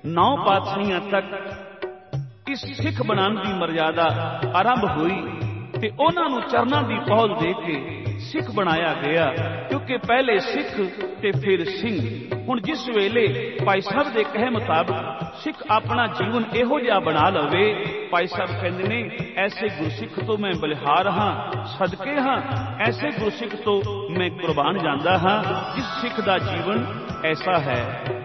9 ਪਾਤਸ਼ਾਹੀਆਂ तक इस सिख बनाने की मर्यादा आरंभ हुई ते उन्हां नूं चरनां दी पहुल दे के सिख बनाया गया, क्योंकि पहले सिख ते फिर सिंह। हुण जिस वेले भाई साहब दे कहे मुताबिक सिख अपना जीवन इहो जिहा बना लवे, भाई साहब कहंदे ने ऐसे गुरसिख तो मैं बलिहार हाँ, सदके हाँ, ऐसे गुरसिख तो मैं कुर्बान जांदा हाँ जिस सिख दा जीवन ऐसा है।